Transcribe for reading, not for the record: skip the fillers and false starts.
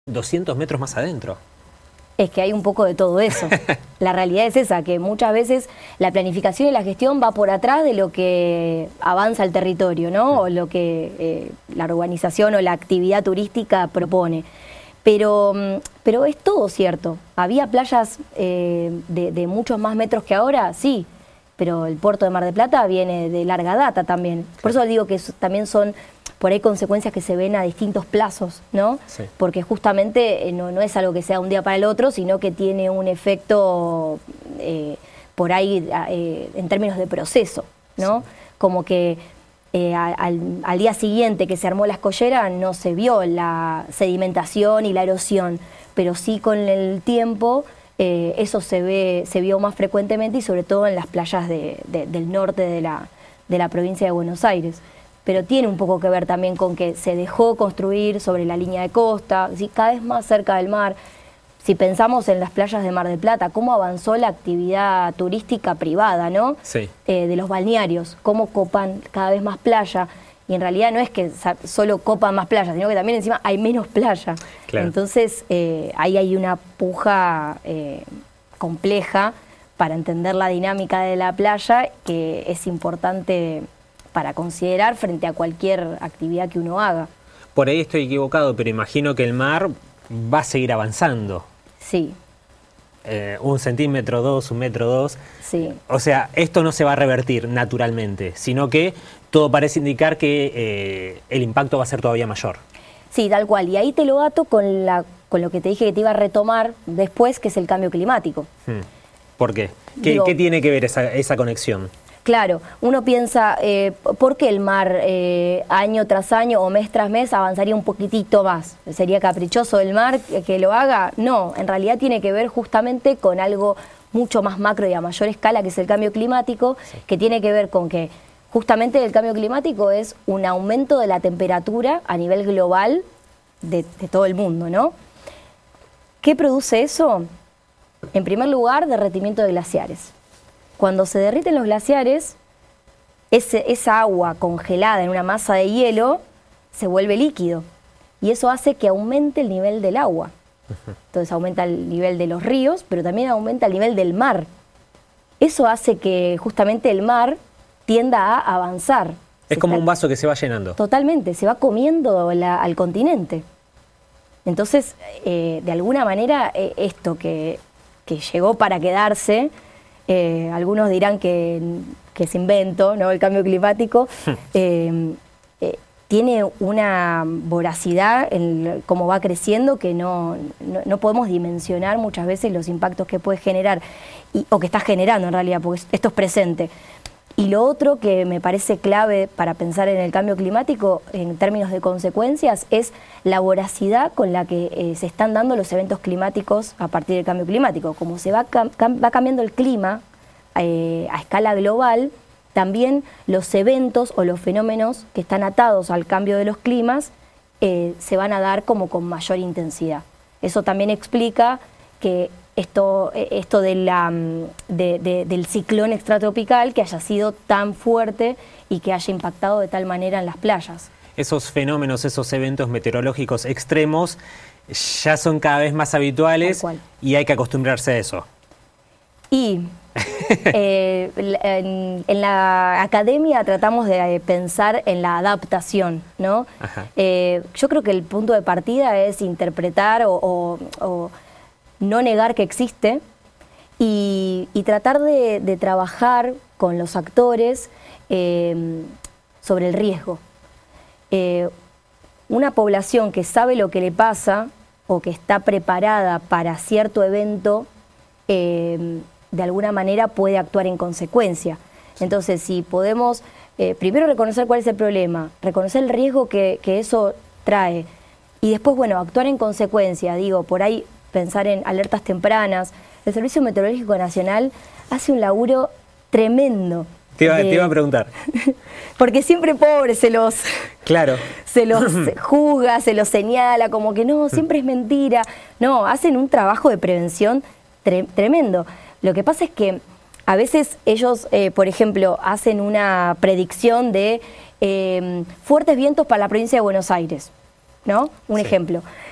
200 metros más adentro. Es que hay un poco de todo eso. La realidad es esa, que muchas veces la planificación y la gestión va por atrás de lo que avanza el territorio, ¿no? O lo que la urbanización o la actividad turística propone. Pero es todo cierto. ¿Había playas de muchos más metros que ahora? Sí. Pero el puerto de Mar del Plata viene de larga data también. Por eso digo que también son por ahí consecuencias que se ven a distintos plazos, ¿no? Sí. Porque justamente no es algo que sea un día para el otro, sino que tiene un efecto por ahí en términos de proceso, ¿no? Sí. Como que al día siguiente que se armó la escollera no se vio la sedimentación y la erosión, pero sí con el tiempo eso se vio más frecuentemente y sobre todo en las playas del norte de la provincia de Buenos Aires. Pero tiene un poco que ver también con que se dejó construir sobre la línea de costa, ¿sí? Cada vez más cerca del mar. Si pensamos en las playas de Mar del Plata, cómo avanzó la actividad turística privada, ¿no? Sí. De los balnearios, cómo copan cada vez más playa. Y en realidad no es que solo copan más playa, sino que también encima hay menos playa. Claro. Entonces ahí hay una puja compleja para entender la dinámica de la playa que es importante para considerar frente a cualquier actividad que uno haga. Por ahí estoy equivocado, pero imagino que el mar va a seguir avanzando. Sí. 1 centímetro, 2, 1 metro, 2. Sí. O sea, esto no se va a revertir naturalmente, sino que todo parece indicar que el impacto va a ser todavía mayor. Sí, tal cual. Y ahí te lo ato con lo que te dije que te iba a retomar después, que es el cambio climático. ¿Por qué? ¿Qué tiene que ver esa conexión? Claro, uno piensa, ¿por qué el mar año tras año o mes tras mes avanzaría un poquitito más? ¿Sería caprichoso el mar que lo haga? No, en realidad tiene que ver justamente con algo mucho más macro y a mayor escala, que es el cambio climático, sí. Que tiene que ver con que justamente el cambio climático es un aumento de la temperatura a nivel global de todo el mundo, ¿no? ¿Qué produce eso? En primer lugar, derretimiento de glaciares. Cuando se derriten los glaciares, esa agua congelada en una masa de hielo se vuelve líquido y eso hace que aumente el nivel del agua. Entonces aumenta el nivel de los ríos, pero también aumenta el nivel del mar. Eso hace que justamente el mar tienda a avanzar. Es como un vaso que se va llenando. Totalmente, se va comiendo al continente. Entonces, de alguna manera, esto que llegó para quedarse, algunos dirán que es invento, ¿no? El cambio climático, tiene una voracidad en cómo va creciendo que no podemos dimensionar muchas veces los impactos que puede generar, o que está generando en realidad, porque esto es presente. Y lo otro que me parece clave para pensar en el cambio climático en términos de consecuencias es la voracidad con la que se están dando los eventos climáticos a partir del cambio climático. Como se va cambiando el clima a escala global, también los eventos o los fenómenos que están atados al cambio de los climas se van a dar como con mayor intensidad. Eso también explica que esto del ciclón extratropical que haya sido tan fuerte y que haya impactado de tal manera en las playas. Esos fenómenos, esos eventos meteorológicos extremos ya son cada vez más habituales y hay que acostumbrarse a eso. Y en la academia tratamos de pensar en la adaptación, ¿no? Yo creo que el punto de partida es interpretar o no negar que existe y tratar de trabajar con los actores sobre el riesgo. Una población que sabe lo que le pasa o que está preparada para cierto evento, de alguna manera puede actuar en consecuencia. Entonces, si podemos primero reconocer cuál es el problema, reconocer el riesgo que eso trae y después, bueno, actuar en consecuencia, digo, por ahí pensar en alertas tempranas. El Servicio Meteorológico Nacional hace un laburo tremendo. Te iba a preguntar. Porque siempre pobre se los juzga, se los señala, como que no, siempre es mentira. No, hacen un trabajo de prevención tremendo. Lo que pasa es que a veces ellos, por ejemplo, hacen una predicción de fuertes vientos para la provincia de Buenos Aires, ¿no? Un ejemplo.